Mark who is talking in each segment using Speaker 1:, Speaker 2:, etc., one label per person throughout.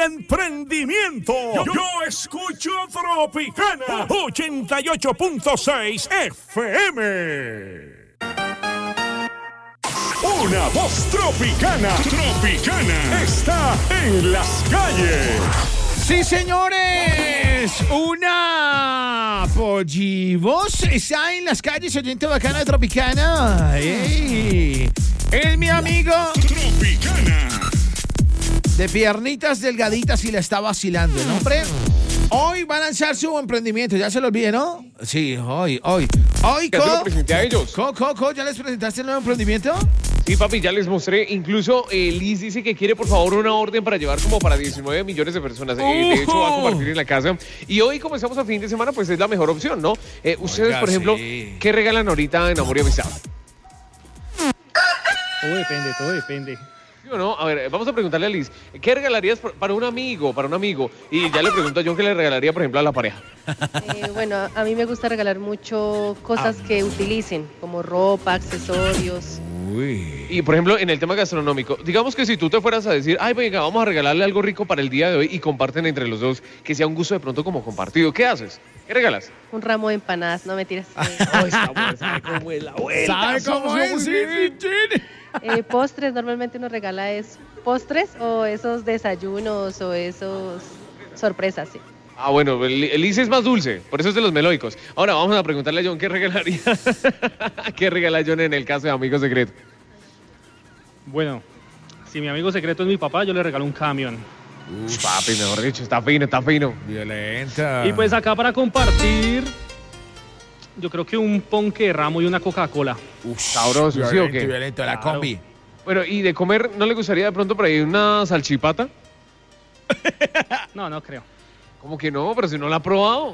Speaker 1: emprendimiento. Yo escucho Tropicana 88.6 FM. Una voz tropicana. Tropicana está en las calles.
Speaker 2: Sí, señores, una pollivoz está en las calles, oyente bacana de Tropicana. ¡Ey! Es mi amigo
Speaker 1: Tropicana.
Speaker 2: de piernitas delgaditas y la está vacilando, el hombre. Hoy va a lanzar su emprendimiento, ya se lo olvidé, ¿no? Sí, hoy.
Speaker 3: Ya se lo presenté a ellos.
Speaker 2: ¿Ya les presentaste el nuevo emprendimiento?
Speaker 3: Sí, papi, ya les mostré. Incluso Liz dice que quiere, por favor, una orden para llevar como para 19 millones de personas. De hecho, va a compartir en la casa. Y hoy, como estamos a fin de semana, pues es la mejor opción, ¿no? Ustedes,
Speaker 2: Oiga,
Speaker 3: por ejemplo,
Speaker 2: sí.
Speaker 3: ¿qué regalan ahorita en Amor y Amistad?
Speaker 4: Todo depende.
Speaker 3: ¿Sí o no? A ver, vamos a preguntarle a Liz. ¿Qué regalarías para un amigo? Y ya le pregunto a John qué le regalaría, por ejemplo, a la pareja.
Speaker 5: Bueno, a mí me gusta regalar mucho cosas que utilicen, como ropa, accesorios.
Speaker 2: Uy.
Speaker 3: Y, por ejemplo, en el tema gastronómico, digamos que si tú te fueras a decir, ay, venga, vamos a regalarle algo rico para el día de hoy y comparten entre los dos, que sea un gusto de pronto como compartido, ¿qué haces? ¿Qué regalas?
Speaker 5: Un ramo de empanadas, no mentiras.
Speaker 3: ¿Sabe cómo es la vuelta?
Speaker 2: ¿Sabe cómo es? Sí.
Speaker 5: Postres, normalmente uno regala postres o esos desayunos o esos sorpresas, sí.
Speaker 3: Ah, bueno, el Liz es más dulce, por eso es de los melódicos. Ahora vamos a preguntarle a John qué regalaría. ¿Qué regala John en el caso de Amigo Secreto?
Speaker 4: Bueno, si mi amigo secreto es mi papá, yo le regalo un camión.
Speaker 3: Papi, mejor dicho, está fino.
Speaker 2: Violenta.
Speaker 4: Y pues acá para compartir, yo creo que un ponque de ramo y una Coca-Cola.
Speaker 3: Sabroso, ¿sí o qué?
Speaker 2: Violento, la
Speaker 4: Claro.
Speaker 2: combi.
Speaker 3: Bueno, y de comer, ¿no le gustaría de pronto por ahí una salchipata?
Speaker 4: No creo.
Speaker 3: ¿Cómo que no? Pero si no la ha probado.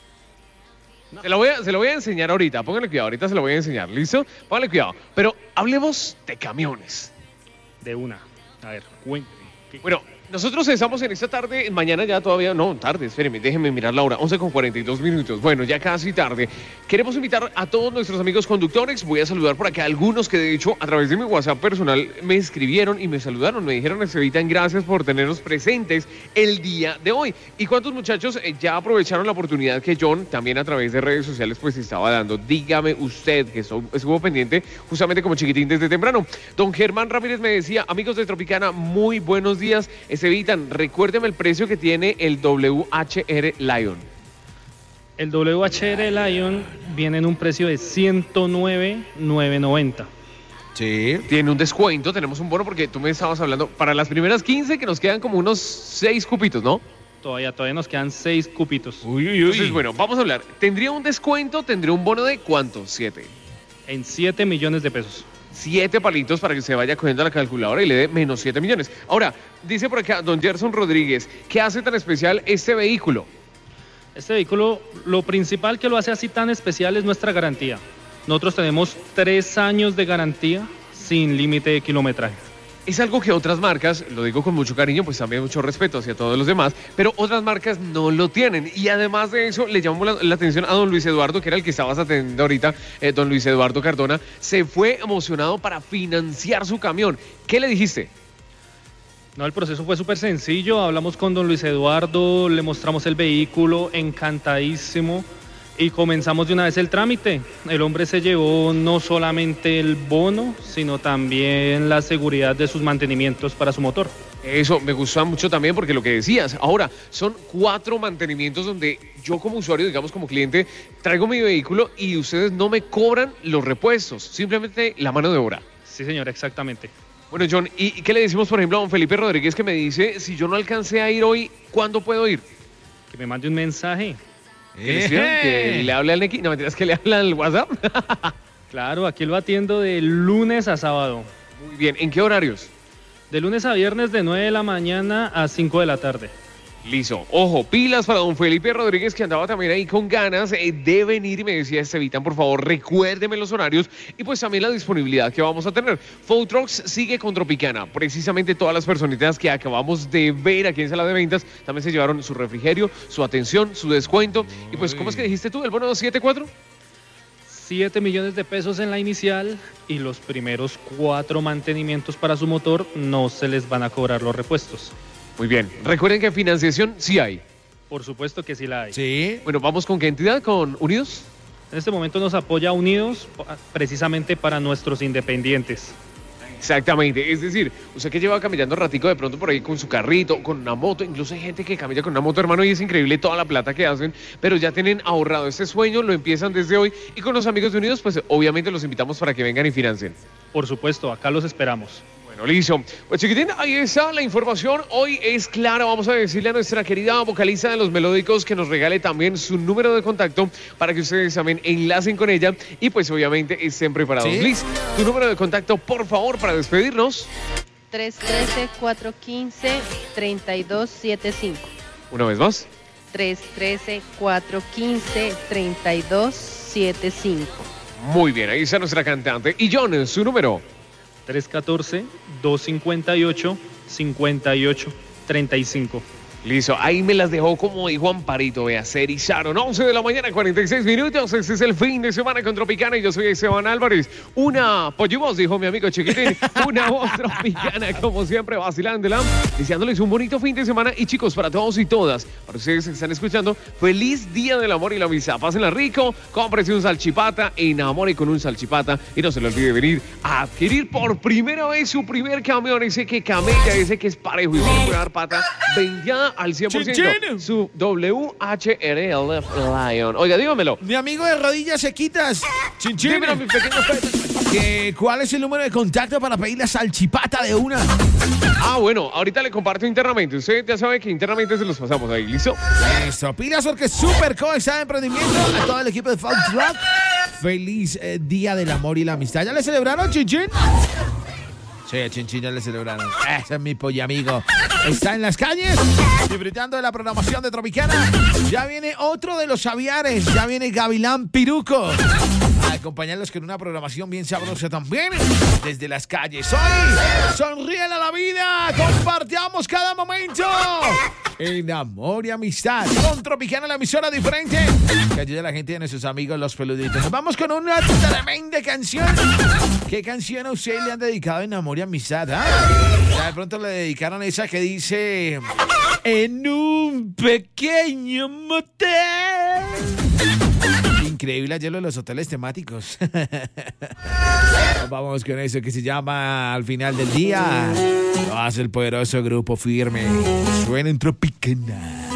Speaker 3: No. Se lo voy a enseñar ahorita, póngale cuidado, ahorita se lo voy a enseñar, ¿listo? Póngale cuidado. Pero hablemos de camiones.
Speaker 4: De una. A ver, cuénteme.
Speaker 3: Bueno, nosotros estamos en esta tarde, mañana ya todavía, no, tarde, espéreme, déjenme mirar la hora, 11:42. Bueno, ya casi tarde. Queremos invitar a todos nuestros amigos conductores, voy a saludar por acá a algunos que de hecho a través de mi WhatsApp personal me escribieron y me saludaron, me dijeron, Estevitan, gracias por tenernos presentes el día de hoy. ¿Y cuántos muchachos ya aprovecharon la oportunidad que John también a través de redes sociales pues estaba dando? Dígame usted, que estuvo pendiente justamente como chiquitín desde temprano. Don Germán Ramírez me decía, amigos de Tropicana, muy buenos días. Estevitan, recuérdeme el precio que tiene el WHR Lion.
Speaker 4: El WHR Lion viene en un precio de $109,990.
Speaker 2: Sí.
Speaker 3: Tiene un descuento, tenemos un bono porque tú me estabas hablando para las primeras 15 que nos quedan como unos 6 cupitos, ¿no?
Speaker 4: Todavía nos quedan 6 cupitos.
Speaker 3: Entonces, bueno, vamos a hablar. ¿Tendría un descuento? ¿Tendría un bono de cuánto? 7.
Speaker 4: En 7 millones de pesos.
Speaker 3: 7 palitos para que se vaya cogiendo la calculadora y le dé menos 7 millones. Ahora, dice por acá don Gerson Rodríguez, ¿qué hace tan especial este vehículo?
Speaker 4: Este vehículo, lo principal que lo hace así tan especial es nuestra garantía. Nosotros tenemos 3 años de garantía sin límite de kilometraje.
Speaker 3: Es algo que otras marcas, lo digo con mucho cariño, pues también mucho respeto hacia todos los demás, pero otras marcas no lo tienen. Y además de eso, le llamó la atención a don Luis Eduardo, que era el que estabas atendiendo ahorita, don Luis Eduardo Cardona, se fue emocionado para financiar su camión. ¿Qué le dijiste?
Speaker 4: No, el proceso fue súper sencillo. Hablamos con don Luis Eduardo, le mostramos el vehículo, encantadísimo. Y comenzamos de una vez el trámite. El hombre se llevó no solamente el bono, sino también la seguridad de sus mantenimientos para su motor.
Speaker 3: Eso me gusta mucho también porque lo que decías, ahora son 4 mantenimientos donde yo como usuario, digamos como cliente, traigo mi vehículo y ustedes no me cobran los repuestos, simplemente la mano de obra.
Speaker 4: Sí, señor, exactamente.
Speaker 3: Bueno, John, ¿y qué le decimos, por ejemplo, a don Felipe Rodríguez que me dice, si yo no alcancé a ir hoy, ¿cuándo puedo ir?
Speaker 4: Que me mande un mensaje.
Speaker 3: ¿Que le escriban? ¿Que le hable al equipo? No, mentiras, que le hable al WhatsApp.
Speaker 4: Claro, aquí lo atiendo de lunes a sábado.
Speaker 3: Muy bien, ¿en qué horarios?
Speaker 4: De lunes a viernes de 9 de la mañana a 5 de la tarde.
Speaker 3: Listo. Ojo, pilas para don Felipe Rodríguez, que andaba también ahí con ganas de venir y me decía, Estevitan, por favor, recuérdeme los horarios y pues también la disponibilidad que vamos a tener. Food Trucks sigue con Tropicana. Precisamente todas las personitas que acabamos de ver aquí en Sala de Ventas también se llevaron su refrigerio, su atención, su descuento. Y pues, ¿cómo es que dijiste tú? ¿El bono 7-4?
Speaker 4: 7 millones de pesos en la inicial y los primeros 4 mantenimientos para su motor no se les van a cobrar los repuestos.
Speaker 3: Muy bien. Recuerden que financiación sí hay.
Speaker 4: Por supuesto que sí la hay.
Speaker 2: Sí.
Speaker 3: Bueno, ¿vamos con qué entidad? ¿Con Unidos?
Speaker 4: En este momento nos apoya Unidos precisamente para nuestros independientes.
Speaker 3: Exactamente, es decir, usted que lleva caminando ratico de pronto por ahí con su carrito, con una moto, incluso hay gente que camina con una moto, hermano, y es increíble toda la plata que hacen, pero ya tienen ahorrado este sueño, lo empiezan desde hoy, y con los amigos de Unidos, pues obviamente los invitamos para que vengan y financien.
Speaker 4: Por supuesto, acá los esperamos.
Speaker 3: Bueno, listo. Pues chiquitín, ahí está la información. Hoy es clara, vamos a decirle a nuestra querida vocalista de Los Melódicos que nos regale también su número de contacto para que ustedes también enlacen con ella y pues obviamente estén preparados.
Speaker 2: ¿Sí?
Speaker 3: Liz, tu número de contacto, por favor, para despedirnos.
Speaker 5: 313-415-3275.
Speaker 3: Una vez más.
Speaker 5: 313-415-3275.
Speaker 3: Muy bien, ahí está nuestra cantante. Y John, su número.
Speaker 4: 314-258-5835.
Speaker 3: Listo, ahí me las dejó como dijo Amparito, vea, se erizaron. 11 de la mañana, 46 minutos. Este es el fin de semana con Tropicana y yo soy Esteban Álvarez. Una pollivoz, dijo mi amigo chiquitín. Una voz tropicana, como siempre, vacilándola. Deseándoles un bonito fin de semana. Y chicos, para todos y todas, para ustedes que están escuchando, feliz Día del Amor y la Amistad. Pásenla rico, cómprese un salchipata, enamore con un salchipata. Y no se le olvide venir a adquirir por primera vez su primer camión. Ese que camella, ese que es parejo y no puede dar pata. Ven ya al 100%.
Speaker 2: Chin, chin.
Speaker 3: Su WHRL Lion. Oiga, dígamelo.
Speaker 2: Mi amigo de rodillas sequitas. Chinchín.
Speaker 3: Dímelo, mi pequeño Pedro.
Speaker 2: ¿Cuál es el número de contacto para pedir la salchipata de una?
Speaker 3: Ah, bueno, ahorita le comparto internamente. Usted ya sabe que internamente se los pasamos ahí, ¿listo?
Speaker 2: Listo. Pilas porque Super Co está de emprendimiento. A todo el equipo de Food Truck. Feliz Día del Amor y la Amistad. ¿Ya le celebraron, Chinchín? Sí, a Chinchín ya le celebraron. Ese es mi polla amigo. Está en las calles, disfrutando de la programación de Tropicana. Ya viene otro de los aviares. Ya viene Gavilán Piruco a acompañarlos con una programación bien sabrosa también desde las calles. Hoy, sonríen a la vida. Compartamos cada momento en amor y amistad. Con Tropicana, la emisora diferente que ayuda a la gente y a nuestros amigos los peluditos. Nos vamos con una tremenda canción. ¿Qué canción a usted le han dedicado en amor y amistad? Ya de pronto le dedicaron esa que dice: en un pequeño motel. Increíble ayer lo de los hoteles temáticos. Vamos con eso que se llama Al Final del Día. Lo hace el poderoso Grupo Firme. Suena en Tropicana.